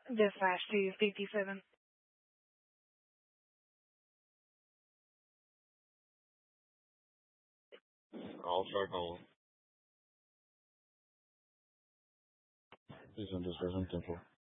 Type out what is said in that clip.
Just slash 257. I'll try calling. Please don't discuss info.